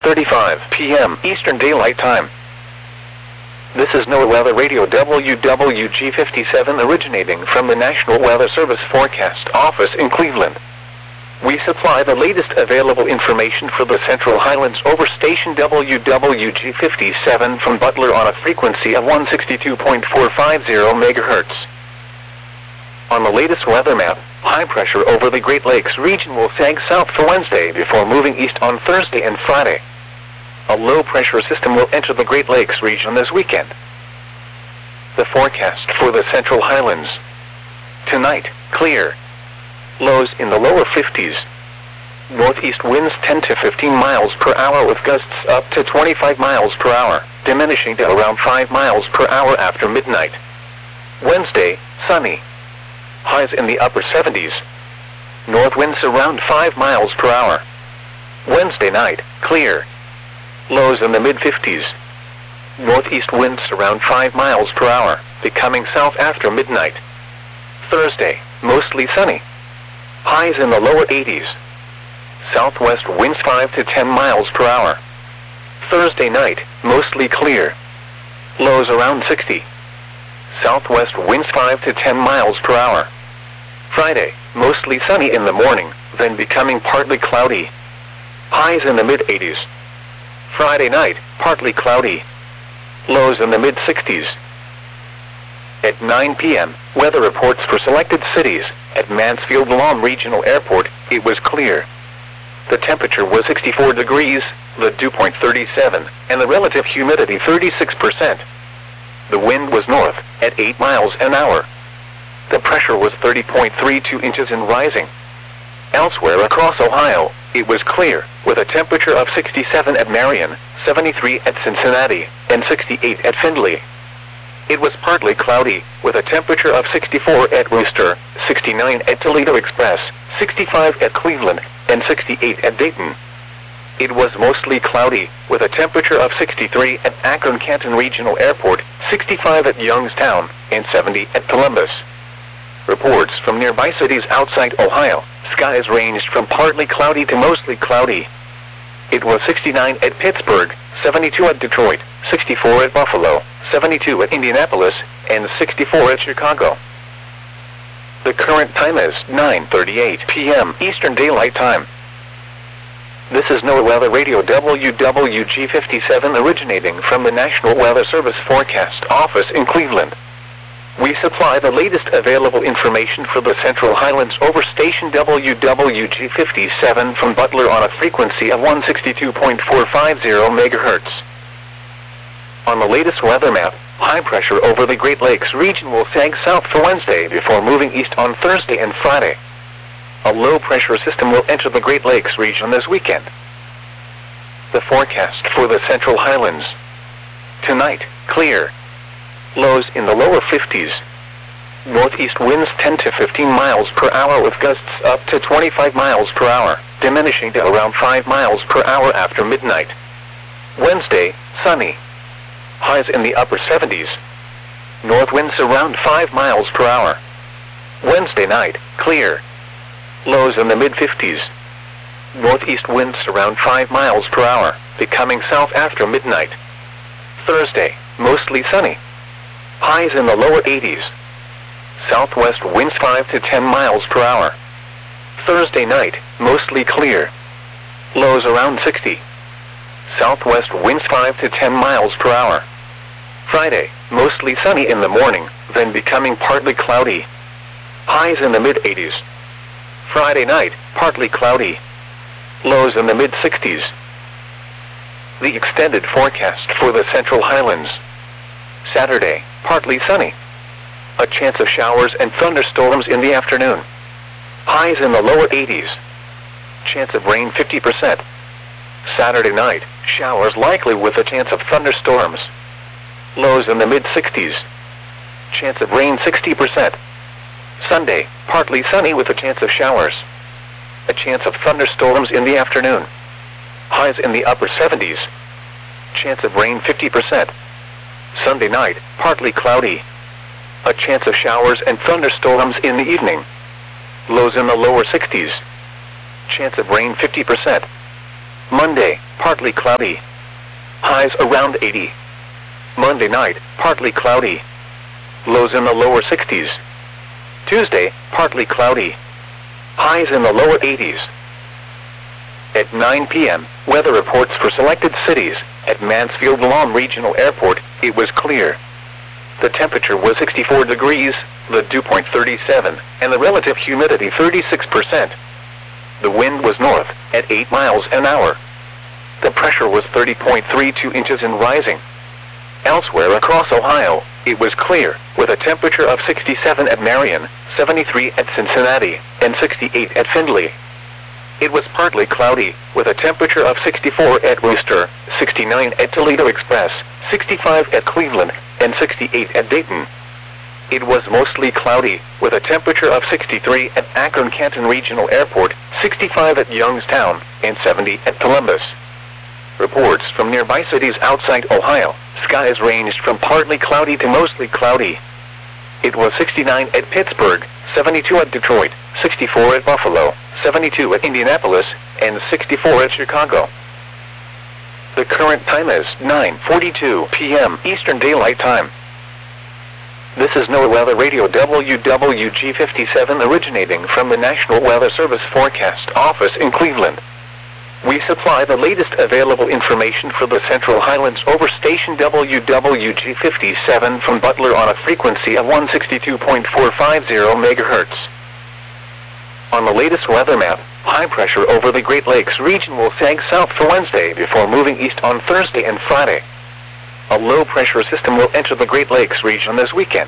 9:35 p.m. Eastern Daylight Time. This is NOAA Weather Radio WWG57 originating from the National Weather Service Forecast Office in Cleveland. We supply the latest available information for the Central Highlands over station WWG57 from Butler on a frequency of 162.450 MHz. On the latest weather map, high pressure over the Great Lakes region will sag south for Wednesday before moving east on Thursday and Friday. A low pressure system will enter the Great Lakes region this weekend. The forecast for the Central Highlands. Tonight, clear. Lows in the lower 50s. Northeast winds 10 to 15 miles per hour with gusts up to 25 miles per hour, diminishing to around 5 miles per hour after midnight. Wednesday, sunny. Highs in the upper 70s. North winds around 5 miles per hour. Wednesday night, clear. Lows in the mid-50s. Northeast winds around 5 miles per hour, becoming south after midnight. Thursday, mostly sunny. Highs in the lower 80s. Southwest winds 5 to 10 miles per hour. Thursday night, mostly clear. Lows around 60. Southwest winds 5 to 10 miles per hour. Friday, mostly sunny in the morning, then becoming partly cloudy. Highs in the mid-80s. Friday night, partly cloudy. Lows in the mid-60s. At 9 p.m., weather reports for selected cities. At Mansfield-Lam Regional Airport, it was clear. The temperature was 64 degrees, the dew point 37, and the relative humidity 36%. The wind was north, at 8 miles an hour. The pressure was 30.32 inches and rising. Elsewhere across Ohio, it was clear, with a temperature of 67 at Marion, 73 at Cincinnati, and 68 at Findlay. It was partly cloudy, with a temperature of 64 at Worcester, 69 at Toledo Express, 65 at Cleveland, and 68 at Dayton. It was mostly cloudy, with a temperature of 63 at Akron-Canton Regional Airport, 65 at Youngstown, and 70 at Columbus. Reports from nearby cities outside Ohio, skies ranged from partly cloudy to mostly cloudy. It was 69 at Pittsburgh, 72 at Detroit, 64 at Buffalo, 72 at Indianapolis, and 64 at Chicago. The current time is 9:38 p.m. Eastern Daylight Time. This is NOAA Weather Radio WWG57 originating from the National Weather Service Forecast Office in Cleveland. We supply the latest available information for the Central Highlands over station WWG57 from Butler on a frequency of 162.450 MHz. On the latest weather map, high pressure over the Great Lakes region will sag south for Wednesday before moving east on Thursday and Friday. A low pressure system will enter the Great Lakes region this weekend. The forecast for the Central Highlands. Tonight, clear. Lows in the lower 50s. Northeast winds 10 to 15 miles per hour with gusts up to 25 miles per hour, diminishing to around 5 miles per hour after midnight. Wednesday, sunny. Highs in the upper 70s. North winds around 5 miles per hour. Wednesday night, clear. Lows in the mid-50s. Northeast winds around 5 miles per hour, becoming south after midnight. Thursday, mostly sunny. Highs in the lower 80s. Southwest winds 5 to 10 miles per hour. Thursday night, mostly clear. Lows around 60. Southwest winds 5 to 10 miles per hour. Friday, mostly sunny in the morning, then becoming partly cloudy. Highs in the mid-80s. Friday night, partly cloudy. Lows in the mid-60s. The extended forecast for the Central Highlands. Saturday, partly sunny. A chance of showers and thunderstorms in the afternoon. Highs in the lower 80s. Chance of rain 50%. Saturday night, showers likely with a chance of thunderstorms. Lows in the mid-60s. Chance of rain 60%. Sunday, partly sunny with a chance of showers. A chance of thunderstorms in the afternoon. Highs in the upper 70s. Chance of rain 50%. Sunday night, partly cloudy. A chance of showers and thunderstorms in the evening. Lows in the lower 60s. Chance of rain 50%. Monday, partly cloudy. Highs around 80. Monday night, partly cloudy. Lows in the lower 60s. Tuesday, partly cloudy. Highs in the lower 80s. At 9 p.m., weather reports for selected cities. At Mansfield-Lahm Regional Airport, it was clear. The temperature was 64 degrees, the dew point 37, and the relative humidity 36%. The wind was north, at 8 miles an hour. The pressure was 30.32 inches and rising. Elsewhere across Ohio, it was clear, with a temperature of 67 at Marion, 73 at Cincinnati, and 68 at Findlay. It was partly cloudy, with a temperature of 64 at Worcester, 69 at Toledo Express, 65 at Cleveland, and 68 at Dayton. It was mostly cloudy, with a temperature of 63 at Akron-Canton Regional Airport, 65 at Youngstown, and 70 at Columbus. Reports from nearby cities outside Ohio, skies ranged from partly cloudy to mostly cloudy. It was 69 at Pittsburgh, 72 at Detroit, 64 at Buffalo, 72 at Indianapolis, and 64 at Chicago. The current time is 9:42 p.m. Eastern Daylight Time. This is NOAA Weather Radio WWG57 originating from the National Weather Service Forecast Office in Cleveland. We supply the latest available information for the Central Highlands over station WWG57 from Butler on a frequency of 162.450 MHz. On the latest weather map, high pressure over the Great Lakes region will sag south for Wednesday before moving east on Thursday and Friday. A low-pressure system will enter the Great Lakes region this weekend.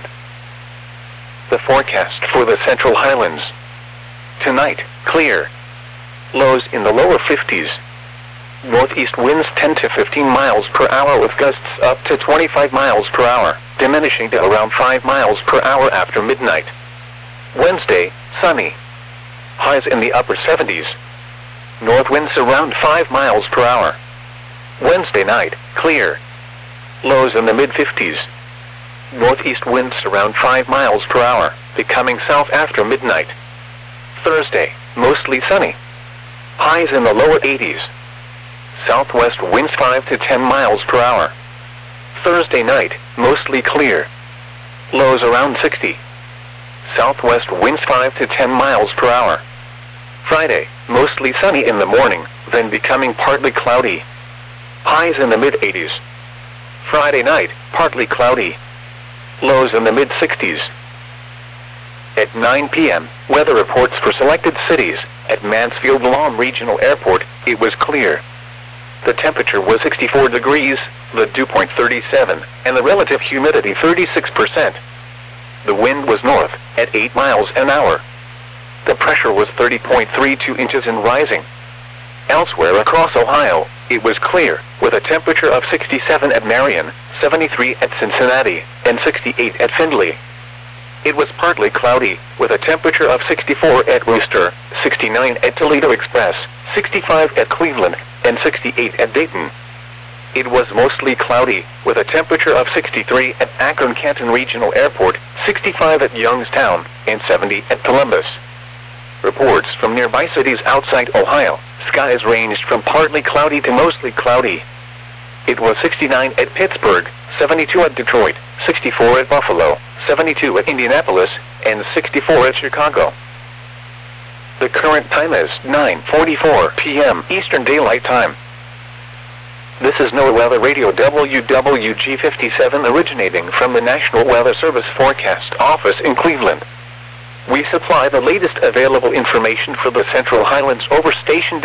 The forecast for the Central Highlands. Tonight, clear. Lows in the lower 50s. Northeast winds 10 to 15 miles per hour with gusts up to 25 miles per hour, diminishing to around 5 miles per hour after midnight. Wednesday, sunny. Highs in the upper 70s. North winds around 5 miles per hour. Wednesday night, clear. Lows in the mid-50s. Northeast winds around 5 miles per hour, becoming south after midnight. Thursday, mostly sunny. Highs in the lower 80s. Southwest winds 5 to 10 miles per hour. Thursday night, mostly clear. Lows around 60. Southwest winds 5 to 10 miles per hour. Friday, mostly sunny in the morning, then becoming partly cloudy. Highs in the mid-80s. Friday night, partly cloudy. Lows in the mid-60s. At 9 p.m., weather reports for selected cities. At Mansfield-Lahm Regional Airport, it was clear. The temperature was 64 degrees, the dew point 37, and the relative humidity 36%. The wind was north, at 8 miles an hour. The pressure was 30.32 inches and rising. Elsewhere across Ohio, it was clear, with a temperature of 67 at Marion, 73 at Cincinnati, and 68 at Findlay. It was partly cloudy, with a temperature of 64 at Worcester, 69 at Toledo Express, 65 at Cleveland, and 68 at Dayton. It was mostly cloudy, with a temperature of 63 at Akron-Canton Regional Airport, 65 at Youngstown, and 70 at Columbus. Reports from nearby cities outside Ohio, skies ranged from partly cloudy to mostly cloudy. It was 69 at Pittsburgh, 72 at Detroit, 64 at Buffalo, 72 at Indianapolis, and 64 at Chicago. The current time is 9:44 p.m. Eastern Daylight Time. This is NOAA Weather Radio WWG57 originating from the National Weather Service Forecast Office in Cleveland. We supply the latest available information for the Central Highlands over station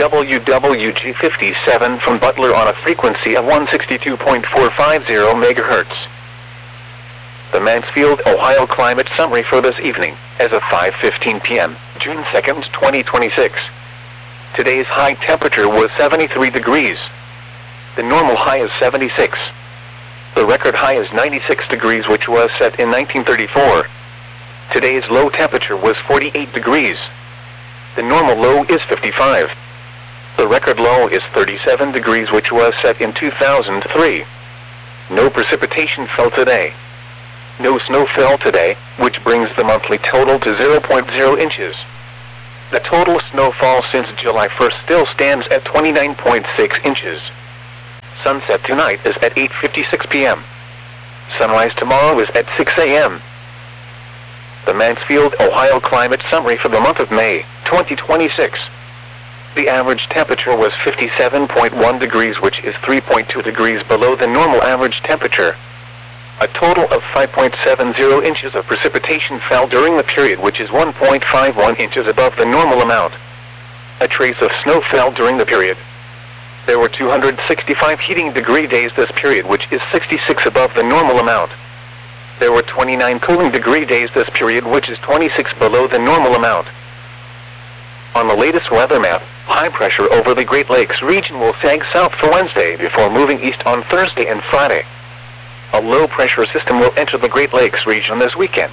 WWG57 from Butler on a frequency of 162.450 MHz. The Mansfield, Ohio climate summary for this evening, as of 5:15 p.m., June 2nd, 2026. Today's high temperature was 73 degrees. The normal high is 76. The record high is 96 degrees, which was set in 1934. Today's low temperature was 48 degrees. The normal low is 55. The record low is 37 degrees, which was set in 2003. No precipitation fell today. No snow fell today, which brings the monthly total to 0.0 inches. The total snowfall since July 1st still stands at 29.6 inches. Sunset tonight is at 8:56 p.m. Sunrise tomorrow is at 6 a.m. The Mansfield, Ohio climate summary for the month of May, 2026. The average temperature was 57.1 degrees, which is 3.2 degrees below the normal average temperature. A total of 5.70 inches of precipitation fell during the period, which is 1.51 inches above the normal amount. A trace of snow fell during the period. There were 265 heating degree days this period, which is 66 above the normal amount. There were 29 cooling degree days this period, which is 26 below the normal amount. On the latest weather map, high pressure over the Great Lakes region will sag south for Wednesday before moving east on Thursday and Friday. A low-pressure system will enter the Great Lakes region this weekend.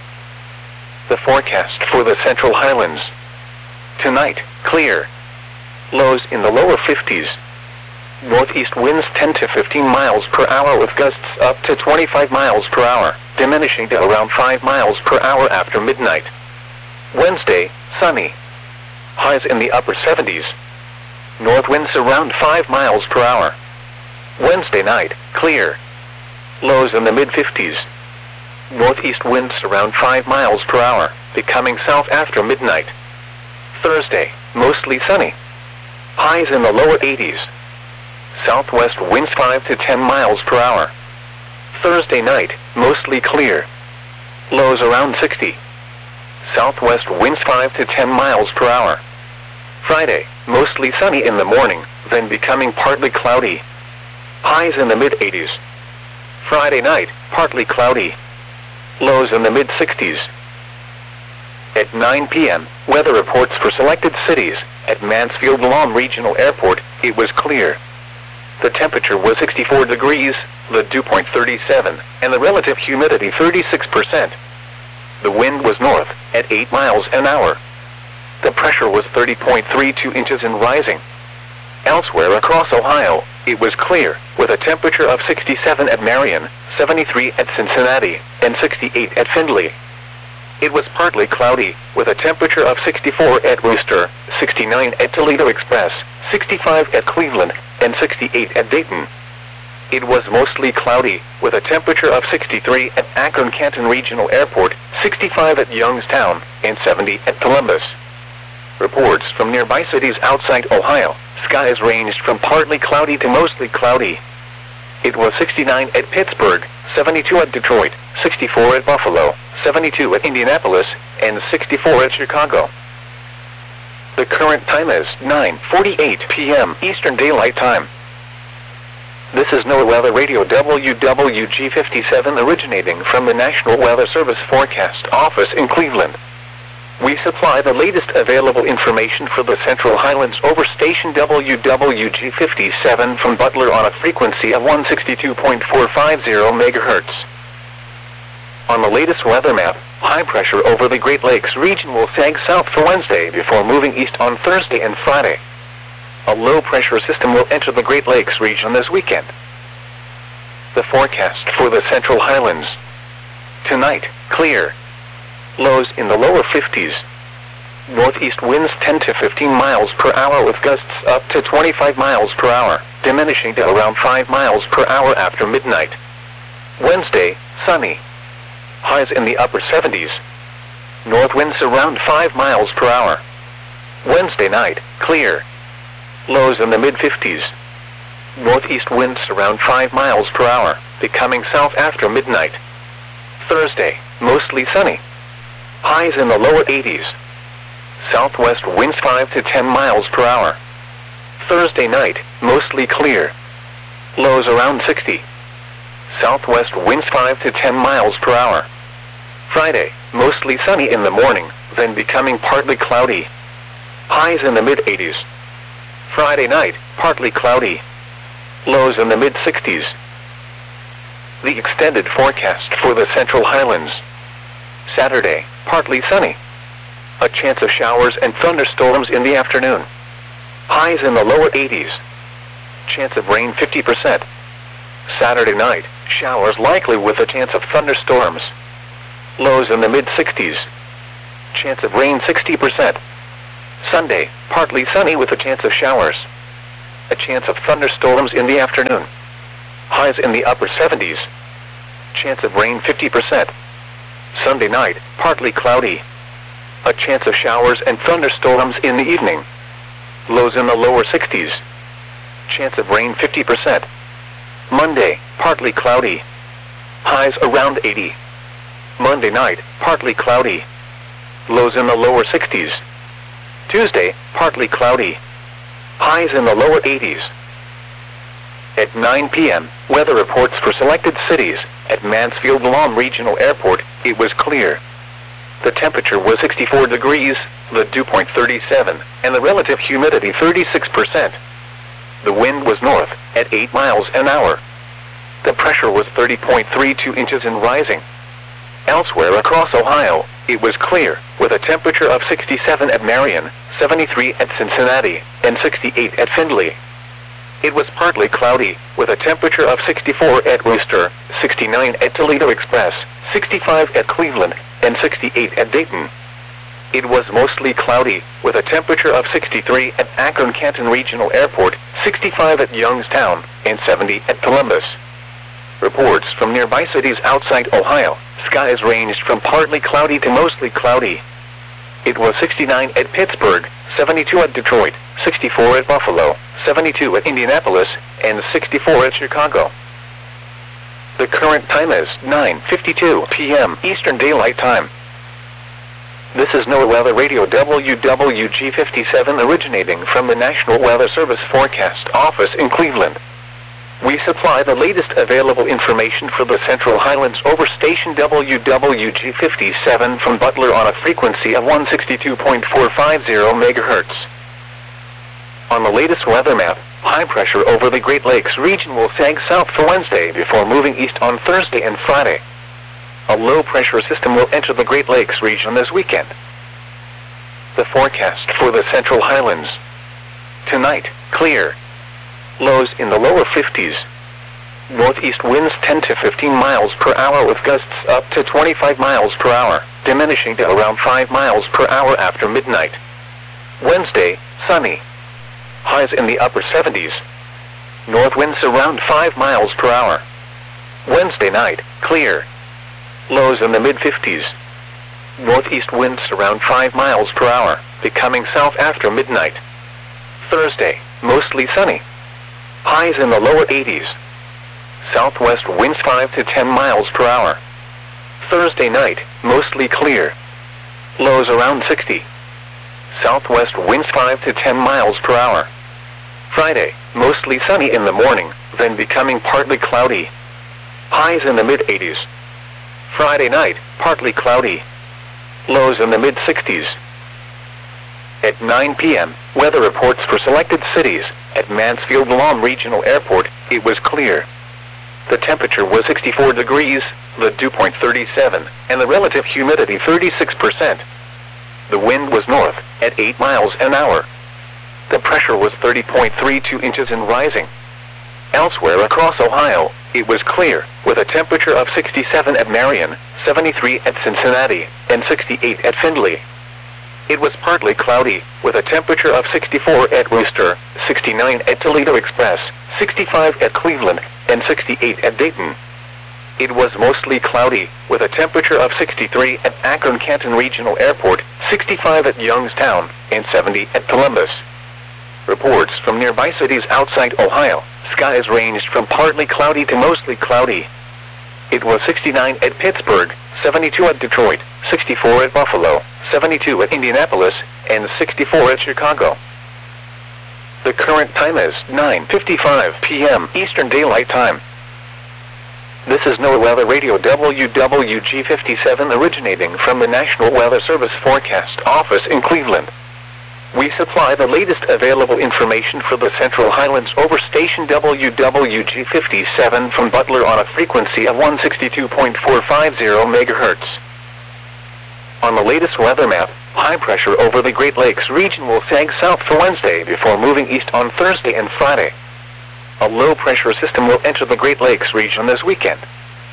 The forecast for the Central Highlands. Tonight, clear. Lows in the lower 50s. Northeast winds 10 to 15 miles per hour with gusts up to 25 miles per hour, diminishing to around 5 miles per hour after midnight. Wednesday, sunny. Highs in the upper 70s. North winds around 5 miles per hour. Wednesday night, clear. Lows in the mid-50s. Northeast winds around 5 miles per hour, becoming south after midnight. Thursday, mostly sunny. Highs in the lower 80s. Southwest winds 5 to 10 miles per hour. Thursday night, mostly clear. Lows around 60. Southwest winds 5 to 10 miles per hour. Friday, mostly sunny in the morning, then becoming partly cloudy. Highs in the mid-80s. Friday night, partly cloudy. Lows in the mid-60s. At 9 p.m., weather reports for selected cities. At Mansfield Lawn Regional Airport, it was clear. The temperature was 64 degrees, the dew point 37, and the relative humidity 36%. The wind was north, at 8 miles an hour. The pressure was 30.32 inches and rising. Elsewhere across Ohio, it was clear, with a temperature of 67 at Marion, 73 at Cincinnati, and 68 at Findlay. It was partly cloudy, with a temperature of 64 at Wooster, 69 at Toledo Express, 65 at Cleveland, and 68 at Dayton. It was mostly cloudy, with a temperature of 63 at Akron-Canton Regional Airport, 65 at Youngstown, and 70 at Columbus. Reports from nearby cities outside Ohio, skies ranged from partly cloudy to mostly cloudy. It was 69 at Pittsburgh, 72 at Detroit, 64 at Buffalo, 72 at Indianapolis, and 64 at Chicago. The current time is 9:48 p.m. Eastern Daylight Time. This is NOAA Weather Radio WWG57 originating from the National Weather Service Forecast Office in Cleveland. We supply the latest available information for the Central Highlands over station WWG57 from Butler on a frequency of 162.450 MHz. On the latest weather map, high pressure over the Great Lakes region will sag south for Wednesday before moving east on Thursday and Friday. A low-pressure system will enter the Great Lakes region this weekend. The forecast for the Central Highlands. Tonight, clear. Lows in the lower 50s. Northeast winds 10 to 15 miles per hour with gusts up to 25 miles per hour, diminishing to around 5 miles per hour after midnight. Wednesday, sunny. Highs in the upper 70s. North winds around 5 miles per hour. Wednesday night, clear. Lows in the mid-50s. Northeast winds around 5 miles per hour, becoming south after midnight. Thursday, mostly sunny. Highs in the lower 80s. Southwest winds 5 to 10 miles per hour. Thursday night, mostly clear. Lows around 60. Southwest winds 5 to 10 miles per hour. Friday, mostly sunny in the morning, then becoming partly cloudy. Highs in the mid-80s. Friday night, partly cloudy. Lows in the mid-60s. The extended forecast for the Central Highlands. Saturday, partly sunny. A chance of showers and thunderstorms in the afternoon. Highs in the lower 80s. Chance of rain 50%. Saturday night, showers likely with a chance of thunderstorms. Lows in the mid-60s. Chance of rain 60%. Sunday, partly sunny with a chance of showers. A chance of thunderstorms in the afternoon. Highs in the upper 70s. Chance of rain 50%. Sunday night, partly cloudy. A chance of showers and thunderstorms in the evening. Lows in the lower 60s. Chance of rain 50%. Monday, partly cloudy. Highs around 80. Monday night, partly cloudy. Lows in the lower 60s. Tuesday, partly cloudy. Highs in the lower 80s. At 9 p.m., weather reports for selected cities. At Mansfield-Lam Regional Airport, it was clear. The temperature was 64 degrees, the dew point 37, and the relative humidity 36%. The wind was north, at 8 miles an hour. The pressure was 30.32 inches and rising. Elsewhere across Ohio, it was clear, with a temperature of 67 at Marion, 73 at Cincinnati, and 68 at Findlay. It was partly cloudy, with a temperature of 64 at Worcester, 69 at Toledo Express, 65 at Cleveland, and 68 at Dayton. It was mostly cloudy, with a temperature of 63 at Akron-Canton Regional Airport, 65 at Youngstown, and 70 at Columbus. Reports from nearby cities outside Ohio, skies ranged from partly cloudy to mostly cloudy. It was 69 at Pittsburgh, 72 at Detroit, 64 at Buffalo, 72 at Indianapolis, and 64 at Chicago. The current time is 9:52 p.m. Eastern Daylight Time. This is NOAA Weather Radio WWG57 originating from the National Weather Service Forecast Office in Cleveland. We supply the latest available information for the Central Highlands over station WWG57 from Butler on a frequency of 162.450 MHz. On the latest weather map, high pressure over the Great Lakes region will sag south for Wednesday before moving east on Thursday and Friday. A low pressure system will enter the Great Lakes region this weekend. The forecast for the Central Highlands. Tonight, clear. Lows in the lower 50s. Northeast winds 10 to 15 miles per hour with gusts up to 25 miles per hour, diminishing to around 5 miles per hour after midnight. Wednesday, sunny. Highs in the upper 70s. North winds around 5 miles per hour. Wednesday night, clear. Lows in the mid-50s. Northeast winds around 5 miles per hour, becoming south after midnight. Thursday, mostly sunny. Highs in the lower 80s. Southwest winds 5 to 10 miles per hour. Thursday night, mostly clear. Lows around 60. Southwest winds 5 to 10 miles per hour. Friday, mostly sunny in the morning, then becoming partly cloudy. Highs in the mid-80s. Friday night, partly cloudy. Lows in the mid-60s. At 9 p.m., weather reports for selected cities. At Mansfield-Lam Regional Airport, it was clear. The temperature was 64 degrees, the dew point 37, and the relative humidity 36%. The wind was north, at 8 miles an hour. The pressure was 30.32 inches and rising. Elsewhere across Ohio, it was clear, with a temperature of 67 at Marion, 73 at Cincinnati, and 68 at Findlay. It was partly cloudy, with a temperature of 64 at Worcester, 69 at Toledo Express, 65 at Cleveland, and 68 at Dayton. It was mostly cloudy, with a temperature of 63 at Akron-Canton Regional Airport, 65 at Youngstown, and 70 at Columbus. Reports from nearby cities outside Ohio, skies ranged from partly cloudy to mostly cloudy. It was 69 at Pittsburgh, 72 at Detroit, 64 at Buffalo, 72 at Indianapolis, and 64 at Chicago. The current time is 9:55 p.m. Eastern Daylight Time. This is NOAA Weather Radio WWG57 originating from the National Weather Service Forecast Office in Cleveland. We supply the latest available information for the Central Highlands over station WWG57 from Butler on a frequency of 162.450 MHz. On the latest weather map, high pressure over the Great Lakes region will sag south for Wednesday before moving east on Thursday and Friday. A low pressure system will enter the Great Lakes region this weekend.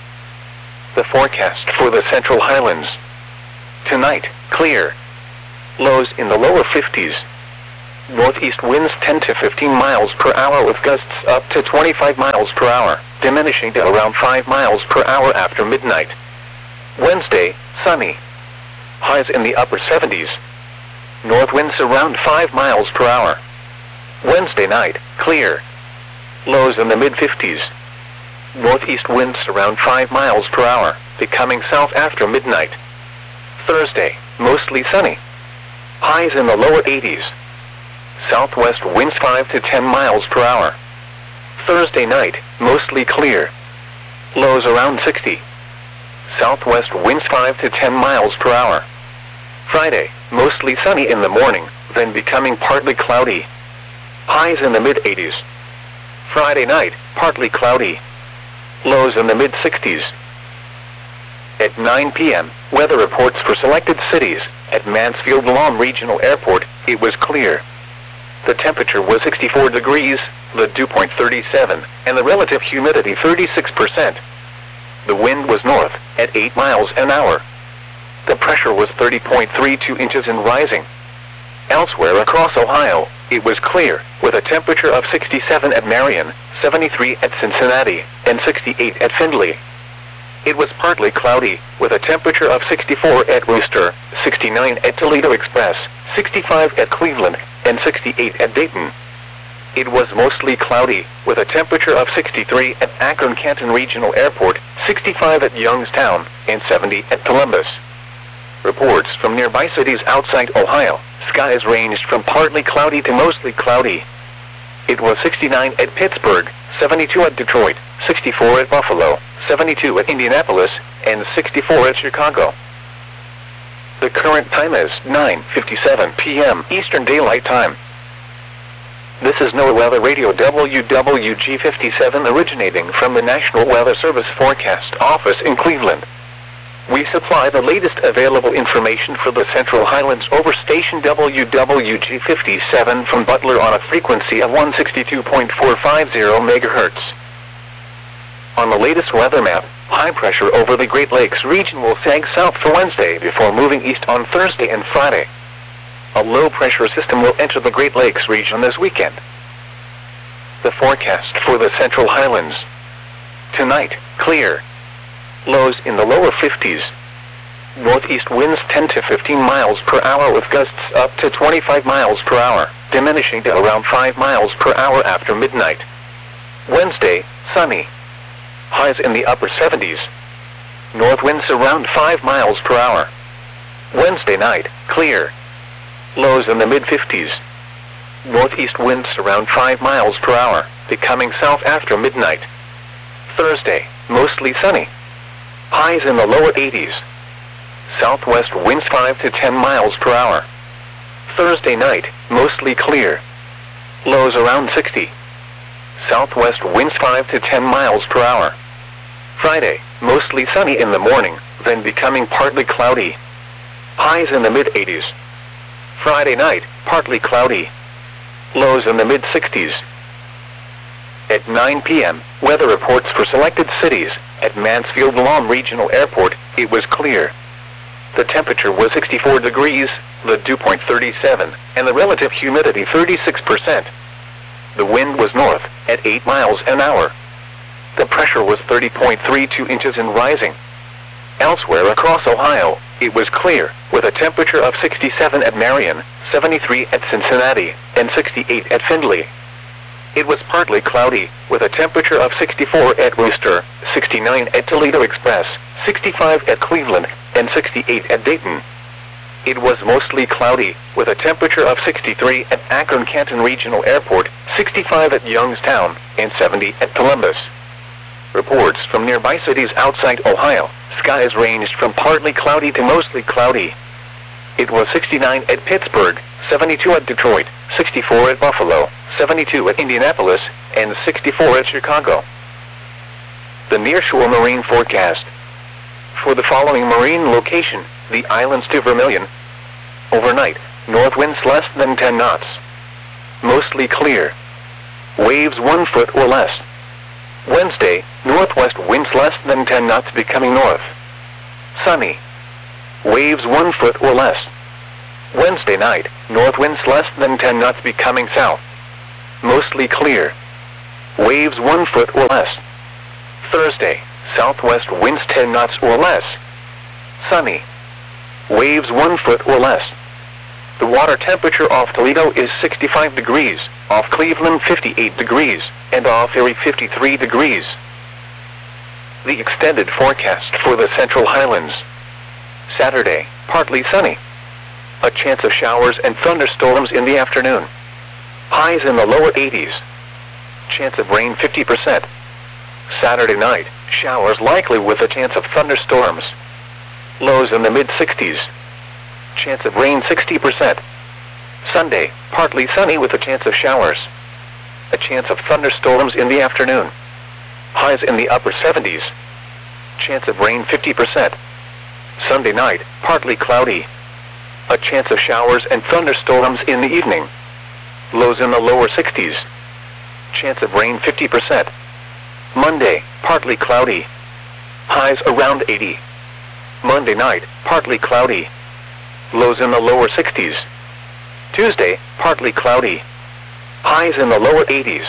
The forecast for the Central Highlands. Tonight, clear. lows in the lower 50s. Northeast winds 10 to 15 miles per hour with gusts up to 25 miles per hour, diminishing to around 5 miles per hour after midnight. Wednesday, sunny. Highs in the upper 70s. North winds around 5 miles per hour. Wednesday night, clear. Lows in the mid-50s. Northeast winds around 5 miles per hour, becoming south after midnight. Thursday, mostly sunny. Highs in the lower 80s. Southwest winds 5 to 10 miles per hour. Thursday night, mostly clear. Lows around 60. Southwest winds 5 to 10 miles per hour. Friday, mostly sunny in the morning, then becoming partly cloudy. Highs in the mid-80s. Friday night, partly cloudy. Lows in the mid-60s. At 9 p.m., weather reports for selected cities. At Mansfield Lawn Regional Airport, it was clear. The temperature was 64 degrees, the dew point 37, and the relative humidity 36%. The wind was north, at 8 miles an hour. The pressure was 30.32 inches and rising. Elsewhere across Ohio, it was clear, with a temperature of 67 at Marion, 73 at Cincinnati, and 68 at Findlay. It was partly cloudy, with a temperature of 64 at Wooster, 69 at Toledo Express, 65 at Cleveland, and 68 at Dayton. It was mostly cloudy, with a temperature of 63 at Akron-Canton Regional Airport, 65 at Youngstown, and 70 at Columbus. Reports from nearby cities outside Ohio, skies ranged from partly cloudy to mostly cloudy. It was 69 at Pittsburgh, 72 at Detroit, 64 at Buffalo, 72 at Indianapolis, and 64 at Chicago. The current time is 9:57 p.m. Eastern Daylight Time. This is NOAA Weather Radio WWG57 originating from the National Weather Service Forecast Office in Cleveland. We supply the latest available information for the Central Highlands over station WWG57 from Butler on a frequency of 162.450 MHz. On the latest weather map, high pressure over the Great Lakes region will sag south for Wednesday before moving east on Thursday and Friday. A low-pressure system will enter the Great Lakes region this weekend. The forecast for the Central Highlands. Tonight, clear. Lows in the lower 50s. Northeast winds 10 to 15 miles per hour with gusts up to 25 miles per hour, diminishing to around 5 miles per hour after midnight. Wednesday, sunny. Highs in the upper 70s. North winds around 5 miles per hour. Wednesday night, clear. Lows in the mid-50s. Northeast winds around 5 miles per hour, becoming south after midnight. Thursday, mostly sunny. Highs in the lower 80s. Southwest winds 5 to 10 miles per hour. Thursday night, mostly clear. Lows around 60. Southwest winds 5 to 10 miles per hour. Friday, mostly sunny in the morning, then becoming partly cloudy. Highs in the mid-80s. Friday night, partly cloudy. Lows in the mid-60s. At 9 p.m., weather reports for selected cities. At Mansfield Lawn Regional Airport, it was clear. The temperature was 64 degrees, the dew point 37, and the relative humidity 36%. The wind was north, at 8 miles an hour. The pressure was 30.32 inches and rising. Elsewhere across Ohio, it was clear, with a temperature of 67 at Marion, 73 at Cincinnati, and 68 at Findlay. It was partly cloudy, with a temperature of 64 at Wooster, 69 at Toledo Express, 65 at Cleveland, and 68 at Dayton. It was mostly cloudy, with a temperature of 63 at Akron-Canton Regional Airport, 65 at Youngstown, and 70 at Columbus. Reports from nearby cities outside Ohio, skies ranged from partly cloudy to mostly cloudy. It was 69 at Pittsburgh, 72 at Detroit, 64 at Buffalo, 72 at Indianapolis, and 64 at Chicago. The nearshore marine forecast. For the following marine location, the islands to Vermilion. Overnight, north winds less than 10 knots. Mostly clear. Waves 1 foot or less. Wednesday, northwest winds less than 10 knots becoming north. Sunny. Waves 1 foot or less. Wednesday night, north winds less than 10 knots becoming south. Mostly clear. Waves 1 foot or less. Thursday, southwest winds 10 knots or less. Sunny. Waves 1 foot or less. The water temperature off Toledo is 65 degrees, off Cleveland 58 degrees, and off Erie 53 degrees. The extended forecast for the Central Highlands. Saturday, partly sunny. A chance of showers and thunderstorms in the afternoon. Highs in the lower 80s. Chance of rain 50%. Saturday night, showers likely with a chance of thunderstorms. Lows in the mid-60s. Chance of rain 60%. Sunday, partly sunny with a chance of showers. A chance of thunderstorms in the afternoon. Highs in the upper 70s. Chance of rain 50%. Sunday night, partly cloudy. A chance of showers and thunderstorms in the evening. Lows in the lower 60s. Chance of rain 50%. Monday, partly cloudy. Highs around 80. Monday night, partly cloudy. Lows in the lower 60s. Tuesday, partly cloudy. Highs in the lower 80s.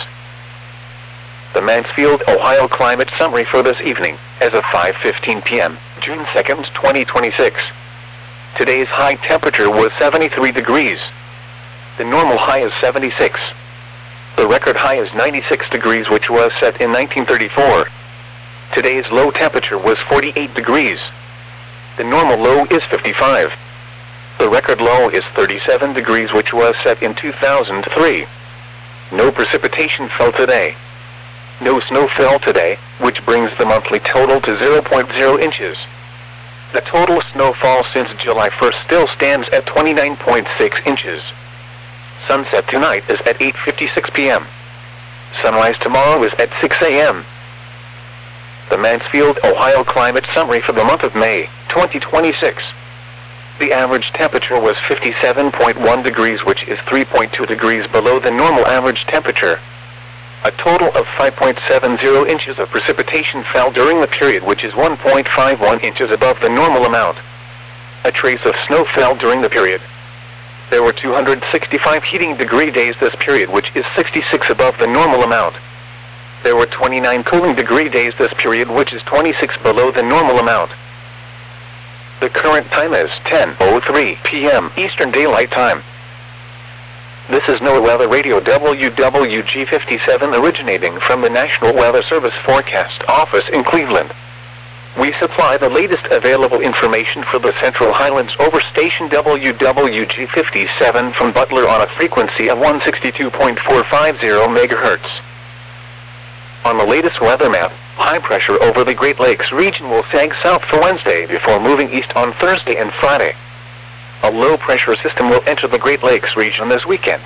The Mansfield, Ohio climate summary for this evening, as of 5:15 p.m., June 2nd, 2026. Today's high temperature was 73 degrees. The normal high is 76. The record high is 96 degrees, which was set in 1934. Today's low temperature was 48 degrees. The normal low is 55. The record low is 37 degrees, which was set in 2003. No precipitation fell today. No snow fell today, which brings the monthly total to 0.0 inches. The total snowfall since July 1st still stands at 29.6 inches. Sunset tonight is at 8:56 p.m. Sunrise tomorrow is at 6 a.m. The Mansfield, Ohio climate summary for the month of May, 2026. The average temperature was 57.1 degrees, which is 3.2 degrees below the normal average temperature. A total of 5.70 inches of precipitation fell during the period, which is 1.51 inches above the normal amount. A trace of snow fell during the period. There were 265 heating degree days this period, which is 66 above the normal amount. There were 29 cooling degree days this period, which is 26 below the normal amount. The current time is 10:03 p.m. Eastern Daylight Time. This is NOAA Weather Radio WWG57 originating from the National Weather Service Forecast Office in Cleveland. We supply the latest available information for the Central Highlands over station WWG57 from Butler on a frequency of 162.450 MHz. On the latest weather map, high pressure over the Great Lakes region will sag south for Wednesday before moving east on Thursday and Friday. A low-pressure system will enter the Great Lakes region this weekend.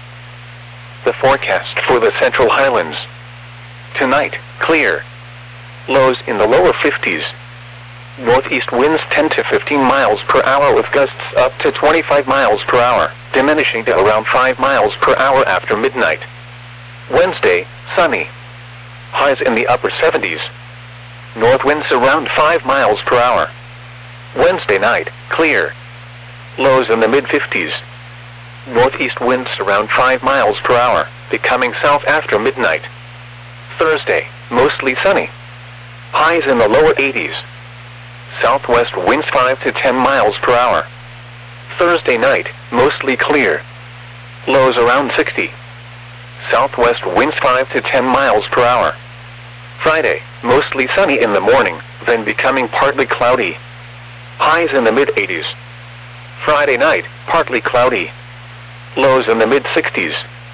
The forecast for the Central Highlands. Tonight, clear. Lows in the lower 50s. Northeast winds 10 to 15 miles per hour with gusts up to 25 miles per hour, diminishing to around 5 miles per hour after midnight. Wednesday, sunny. Highs in the upper 70s. North winds around 5 miles per hour. Wednesday night, clear. Lows in the mid-50s. Northeast winds around 5 miles per hour, becoming south after midnight. Thursday, mostly sunny. Highs in the lower 80s. Southwest winds 5 to 10 miles per hour. Thursday night, mostly clear. Lows around 60. Southwest winds 5 to 10 miles per hour. Friday, mostly sunny in the morning, then becoming partly cloudy. Highs in the mid-80s. Friday night, partly cloudy. Lows in the mid-60s.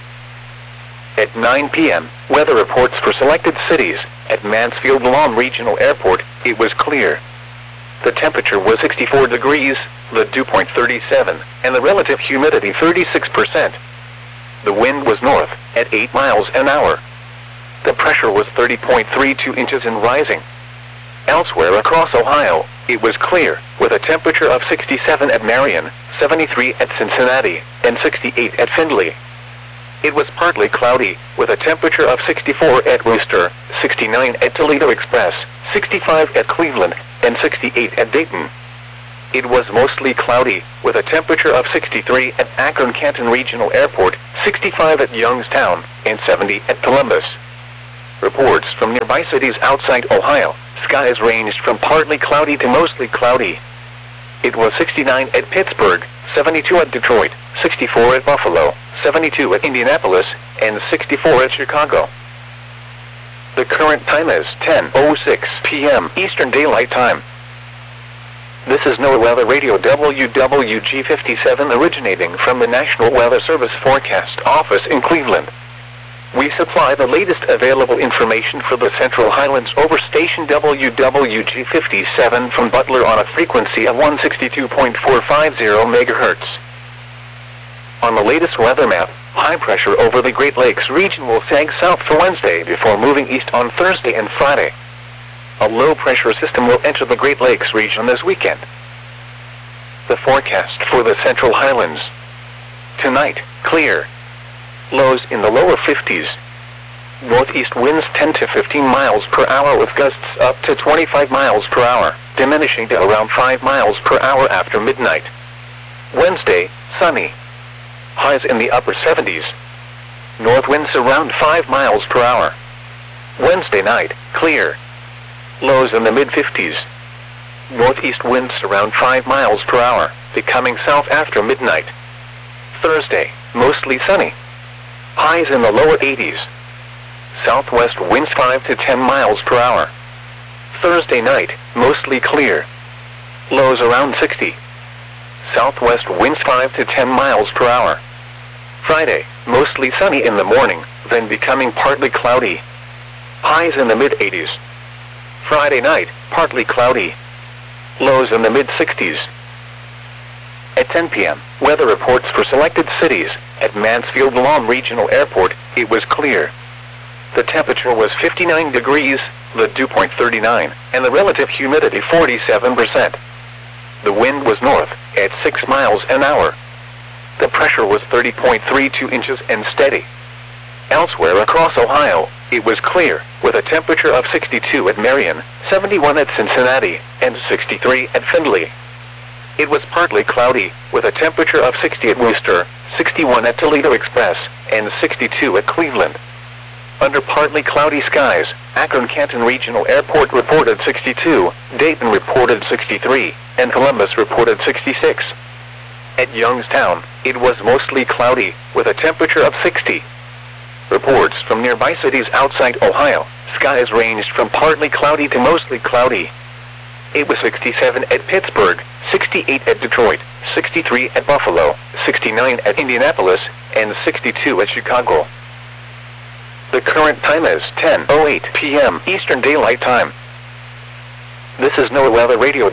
At 9 p.m., weather reports for selected cities. At Mansfield-Lom Regional Airport, it was clear. The temperature was 64 degrees, the dew point 37, and the relative humidity 36%. The wind was north, at 8 miles an hour. The pressure was 30.32 inches and rising. Elsewhere across Ohio, it was clear, with a temperature of 67 at Marion, 73 at Cincinnati, and 68 at Findlay. It was partly cloudy, with a temperature of 64 at Wooster, 69 at Toledo Express, 65 at Cleveland, and 68 at Dayton. it was mostly cloudy, with a temperature of 63 at Akron-Canton Regional Airport, 65 at Youngstown, and 70 at Columbus. Reports from nearby cities outside Ohio, skies ranged from partly cloudy to mostly cloudy. It was 69 at Pittsburgh, 72 at Detroit, 64 at Buffalo, 72 at Indianapolis, and 64 at Chicago. The current time is 10:06 p.m. Eastern Daylight Time. This is NOAA Weather Radio WWG57 originating from the National Weather Service Forecast Office in Cleveland. We supply the latest available information for the Central Highlands over station WWG57 from Butler on a frequency of 162.450 MHz. On the latest weather map, high pressure over the Great Lakes region will sag south for Wednesday before moving east on Thursday and Friday. A low-pressure system will enter the Great Lakes region this weekend. The forecast for the Central Highlands. Tonight, clear. Lows in the lower 50s. Northeast winds 10 to 15 miles per hour with gusts up to 25 miles per hour, diminishing to around 5 miles per hour after midnight. Wednesday, sunny. Highs in the upper 70s. North winds around 5 miles per hour. Wednesday night, clear. Lows in the mid-50s. Northeast winds around 5 miles per hour, becoming south after midnight. Thursday, mostly sunny. Highs in the lower 80s. Southwest winds 5 to 10 miles per hour. Thursday night, mostly clear. Lows around 60. Southwest winds 5 to 10 miles per hour. Friday, mostly sunny in the morning, then becoming partly cloudy. Highs in the mid-80s. Friday night, partly cloudy. Lows in the mid-60s. At 10 p.m., weather reports for selected cities. At Mansfield-Lom Regional Airport, it was clear. The temperature was 59 degrees, the dew point 39, and the relative humidity 47%. The wind was north, at 6 miles an hour. The pressure was 30.32 inches and steady. Elsewhere across Ohio, it was clear, with a temperature of 62 at Marion, 71 at Cincinnati, and 63 at Findlay. It was partly cloudy, with a temperature of 60 at Worcester, 61 at Toledo Express, and 62 at Cleveland. Under partly cloudy skies, Akron-Canton Regional Airport reported 62, Dayton reported 63, and Columbus reported 66. At Youngstown, it was mostly cloudy, with a temperature of 60. Reports from nearby cities outside Ohio, skies ranged from partly cloudy to mostly cloudy. It was 67 at Pittsburgh, 68 at Detroit, 63 at Buffalo, 69 at Indianapolis, and 62 at Chicago. The current time is 10:08 p.m. Eastern Daylight Time. This is NOAA Weather Radio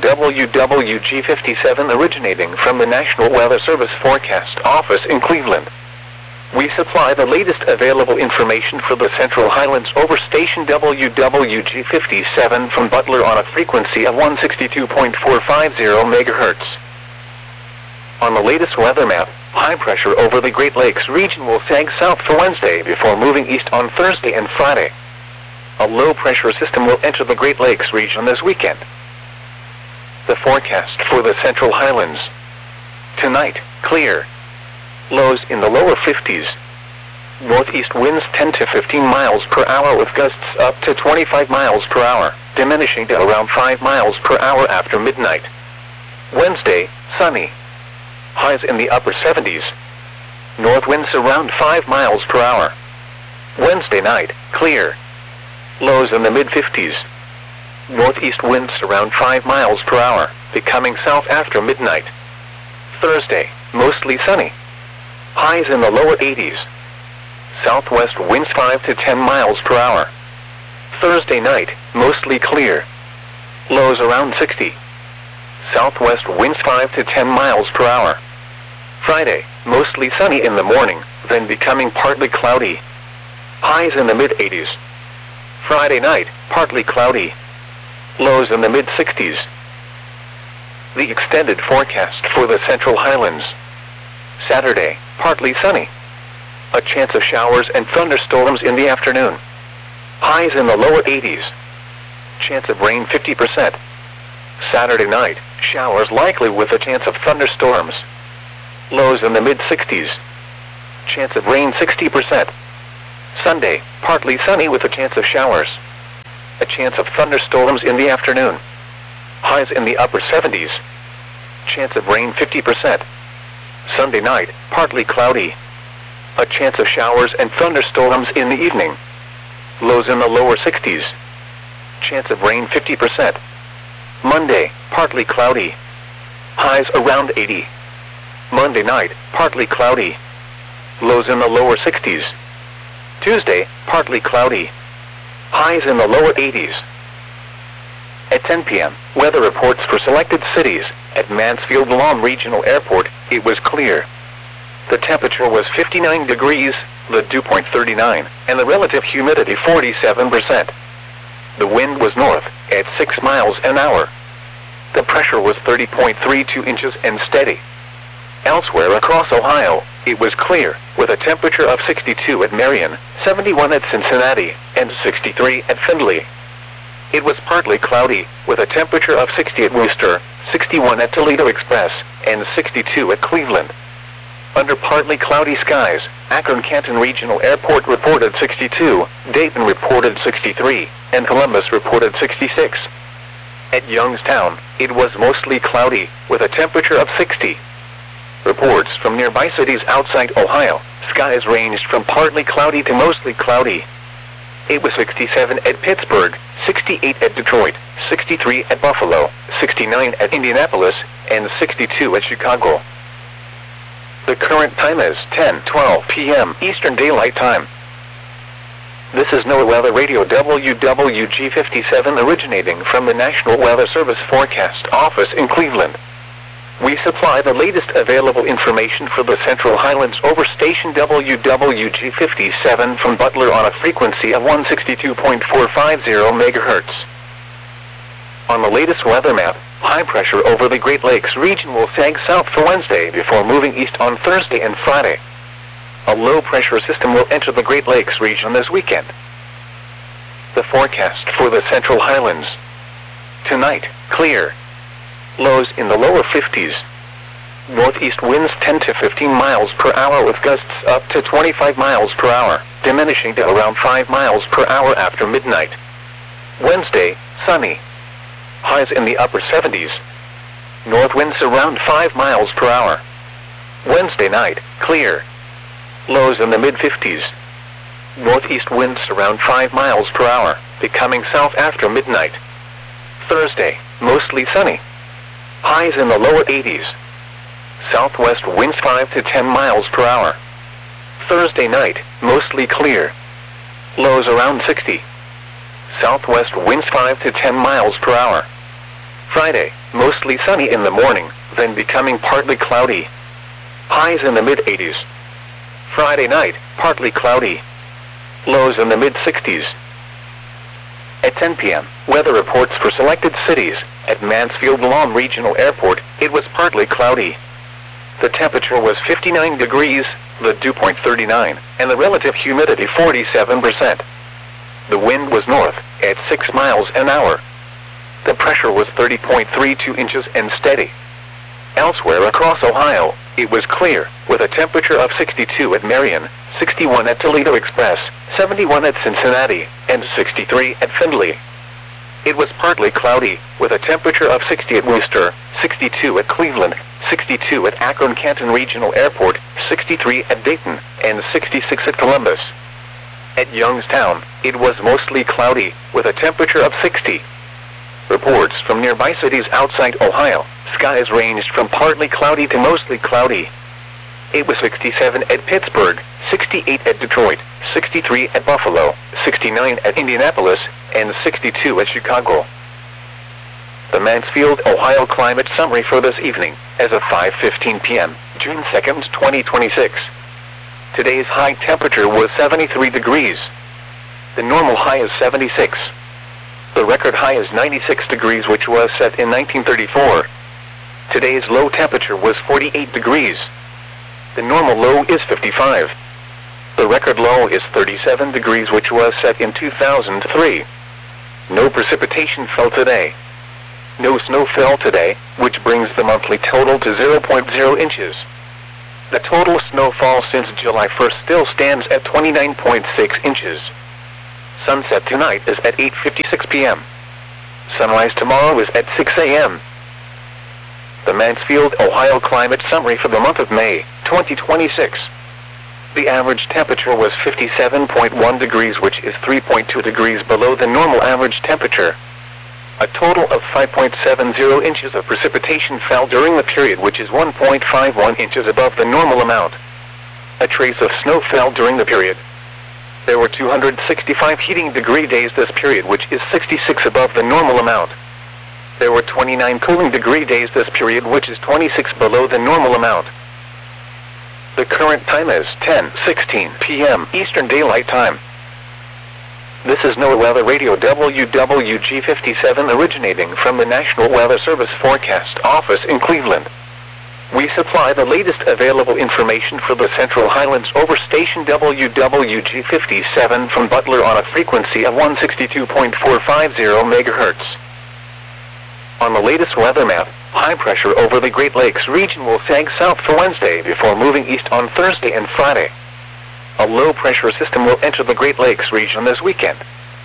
WWG57 originating from the National Weather Service Forecast Office in Cleveland. We supply the latest available information for the Central Highlands over station WWG57 from Butler on a frequency of 162.450 MHz. On the latest weather map, high pressure over the Great Lakes region will sag south for Wednesday before moving east on Thursday and Friday. A low-pressure system will enter the Great Lakes region this weekend. The forecast for the Central Highlands. Tonight, clear. Lows in the lower 50s. Northeast winds 10 to 15 miles per hour with gusts up to 25 miles per hour, diminishing to around 5 miles per hour after midnight. Wednesday, sunny. Highs in the upper 70s. North winds around 5 miles per hour. Wednesday night, clear. Lows in the mid-50s. Northeast winds around 5 miles per hour, becoming south after midnight. Thursday, mostly sunny. Highs in the lower 80s. Southwest winds 5 to 10 miles per hour. Thursday night, mostly clear. Lows around 60. Southwest winds 5 to 10 miles per hour. Friday, mostly sunny in the morning, then becoming partly cloudy. Highs in the mid-80s. Friday night, partly cloudy. Lows in the mid-60s. The extended forecast for the Central Highlands. Saturday, partly sunny. A chance of showers and thunderstorms in the afternoon. Highs in the lower 80s. Chance of rain 50%. Saturday night, Showers likely with a chance of thunderstorms. Lows in the mid-60s. Chance of rain 60%. Sunday, partly sunny with a chance of showers. A chance of thunderstorms in the afternoon. Highs in the upper 70s. Chance of rain 50%. Sunday night, partly cloudy. A chance of showers and thunderstorms in the evening. Lows in the lower 60s. Chance of rain 50%. Monday, partly cloudy. Highs around 80. Monday night, partly cloudy. Lows in the lower 60s. Tuesday, partly cloudy. Highs in the lower 80s. At 10 p.m., weather reports for selected cities. At Mansfield Lawn Regional Airport, it was clear. The temperature was 59 degrees, the dew point 39, and the relative humidity 47%. The wind was north, at 6 miles an hour. The pressure was 30.32 inches and steady. Elsewhere across Ohio, it was clear, with a temperature of 62 at Marion, 71 at Cincinnati, and 63 at Findlay. It was partly cloudy, with a temperature of 60 at Worcester, 61 at Toledo Express, and 62 at Cleveland. Under partly cloudy skies, Akron-Canton Regional Airport reported 62, Dayton reported 63, and Columbus reported 66. At Youngstown, it was mostly cloudy, with a temperature of 60. Reports from nearby cities outside Ohio, skies ranged from partly cloudy to mostly cloudy. It was 67 at Pittsburgh, 68 at Detroit, 63 at Buffalo, 69 at Indianapolis, and 62 at Chicago. The current time is 10:12 p.m. Eastern Daylight Time. This is NOAA Weather Radio WWG57 originating from the National Weather Service Forecast Office in Cleveland. We supply the latest available information for the Central Highlands over station WWG57 from Butler on a frequency of 162.450 MHz. On the latest weather map, high pressure over the Great Lakes region will sag south for Wednesday before moving east on Thursday and Friday. A low-pressure system will enter the Great Lakes region this weekend. The forecast for the Central Highlands. Tonight, clear. Lows in the lower 50s. Northeast winds 10 to 15 miles per hour with gusts up to 25 miles per hour, diminishing to around 5 miles per hour after midnight. Wednesday, sunny. Highs in the upper 70s. North winds around 5 miles per hour. Wednesday night, clear. Lows in the mid-50s. Northeast winds around 5 miles per hour, becoming south after midnight. Thursday, mostly sunny. Highs in the lower 80s. Southwest winds 5 to 10 miles per hour. Thursday night, mostly clear. Lows around 60. Southwest winds 5 to 10 miles per hour. Friday, mostly sunny in the morning, then becoming partly cloudy. Highs in the mid-80s. Friday night, partly cloudy. Lows in the mid-60s. At 10 p.m., weather reports for selected cities. At Mansfield Lawn Regional Airport, it was partly cloudy. The temperature was 59 degrees, the dew point 39, and the relative humidity 47%. The wind was north, at 6 miles an hour. The pressure was 30.32 inches and steady. Elsewhere across Ohio, it was clear, with a temperature of 62 at Marion, 61 at Toledo Express, 71 at Cincinnati, and 63 at Findlay. It was partly cloudy, with a temperature of 60 at Worcester, 62 at Cleveland, 62 at Akron-Canton Regional Airport, 63 at Dayton, and 66 at Columbus. At Youngstown, it was mostly cloudy, with a temperature of 60. Reports from nearby cities outside Ohio, skies ranged from partly cloudy to mostly cloudy. It was 67 at Pittsburgh, 68 at Detroit, 63 at Buffalo, 69 at Indianapolis, and 62 at Chicago. The Mansfield, Ohio climate summary for this evening, as of 5:15 p.m., June 2nd, 2026. Today's high temperature was 73 degrees. The normal high is 76. The record high is 96 degrees, which was set in 1934. Today's low temperature was 48 degrees. The normal low is 55. The record low is 37 degrees, which was set in 2003. No precipitation fell today. No snow fell today, which brings the monthly total to 0.0 inches. The total snowfall since July 1st still stands at 29.6 inches. Sunset tonight is at 8:56 p.m. Sunrise tomorrow is at 6 a.m. The Mansfield, Ohio Climate Summary for the month of May, 2026. The average temperature was 57.1 degrees, which is 3.2 degrees below the normal average temperature. A total of 5.70 inches of precipitation fell during the period, which is 1.51 inches above the normal amount. A trace of snow fell during the period. There were 265 heating degree days this period, which is 66 above the normal amount. There were 29 cooling degree days this period, which is 26 below the normal amount. The current time is 10:16 p.m. Eastern Daylight Time. This is NOAA Weather Radio WWG57 originating from the National Weather Service Forecast Office in Cleveland. We supply the latest available information for the Central Highlands over station WWG57 from Butler on a frequency of 162.450 MHz. On the latest weather map, high pressure over the Great Lakes region will sag south for Wednesday before moving east on Thursday and Friday. A low pressure system will enter the Great Lakes region this weekend.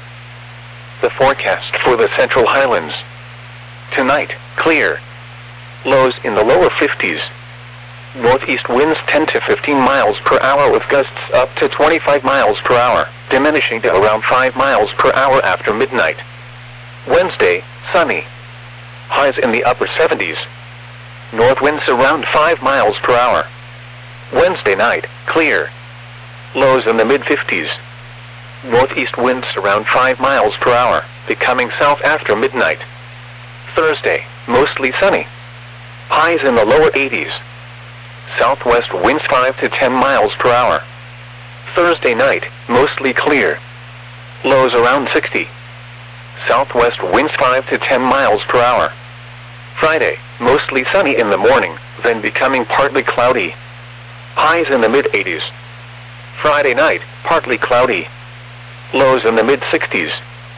The forecast for the Central Highlands. Tonight, clear. Lows in the lower 50s. Northeast winds 10 to 15 miles per hour with gusts up to 25 miles per hour, diminishing to around 5 miles per hour after midnight. Wednesday, sunny. Highs in the upper 70s. North winds around 5 miles per hour. Wednesday night, clear. Lows in the mid-50s. Northeast winds around 5 miles per hour, becoming south after midnight. Thursday, mostly sunny. Highs in the lower 80s. Southwest winds 5 to 10 miles per hour. Thursday night, mostly clear. Lows around 60. Southwest winds 5 to 10 miles per hour. Friday, mostly sunny in the morning, then becoming partly cloudy. Highs in the mid-80s. Friday night, partly cloudy. Lows in the mid-60s.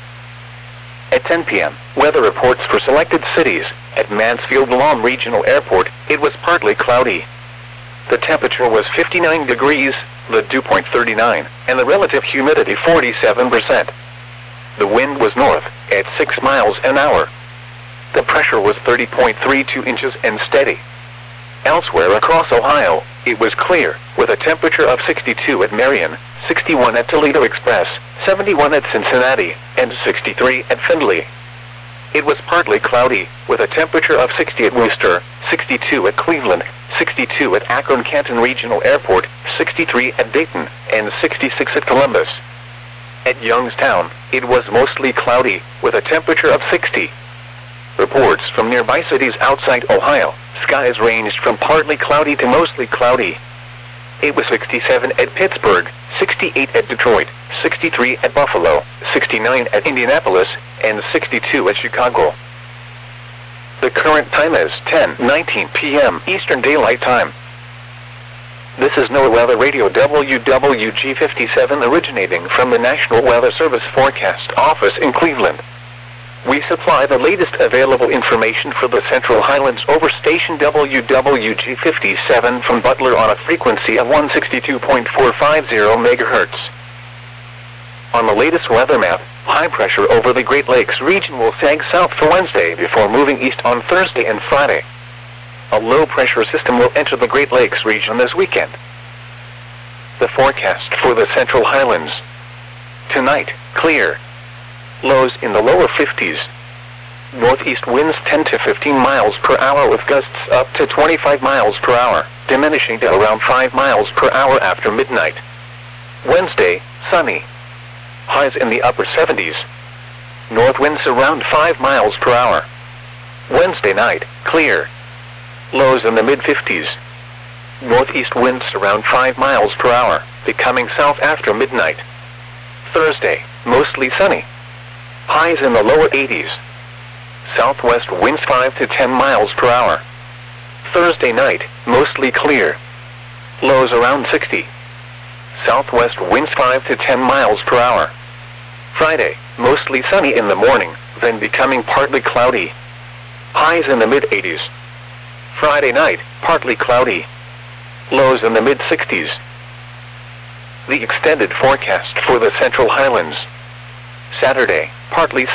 At 10 p.m., weather reports for selected cities. At Mansfield-Lom Regional Airport, it was partly cloudy. The temperature was 59 degrees, the dew point 39, and the relative humidity 47%. The wind was north, at 6 miles an hour. The pressure was 30.32 inches and steady. Elsewhere across Ohio, it was clear, with a temperature of 62 at Marion, 61 at Toledo Express, 71 at Cincinnati, and 63 at Findlay. It was partly cloudy, with a temperature of 60 at Worcester, 62 at Cleveland, 62 at Akron-Canton Regional Airport, 63 at Dayton, and 66 at Columbus. At Youngstown, it was mostly cloudy, with a temperature of 60. Reports from nearby cities outside Ohio, skies ranged from partly cloudy to mostly cloudy. It was 67 at Pittsburgh, 68 at Detroit, 63 at Buffalo, 69 at Indianapolis, and 62 at Chicago. The current time is 10:19 p.m. Eastern Daylight Time. This is NOAA Weather Radio WWG57 originating from the National Weather Service Forecast Office in Cleveland. We supply the latest available information for the Central Highlands over station WWG57 from Butler on a frequency of 162.450 MHz. On the latest weather map, high pressure over the Great Lakes region will sag south for Wednesday before moving east on Thursday and Friday. A low pressure system will enter the Great Lakes region this weekend. The forecast for the Central Highlands. Tonight, clear. Lows in the lower 50s. Northeast winds 10 to 15 miles per hour with gusts up to 25 miles per hour, diminishing to around 5 miles per hour after midnight. Wednesday, sunny. Highs in the upper 70s. North winds around 5 miles per hour. Wednesday night, clear. Lows in the mid-50s. Northeast winds around 5 miles per hour, becoming south after midnight. Thursday, mostly sunny. Highs in the lower 80s. Southwest winds 5 to 10 miles per hour. Thursday night, mostly clear. Lows around 60. Southwest winds 5 to 10 miles per hour. Friday, mostly sunny in the morning, then becoming partly cloudy. Highs in the mid-80s. Friday night, partly cloudy. Lows in the mid-60s. The extended forecast for the Central Highlands. Saturday, partly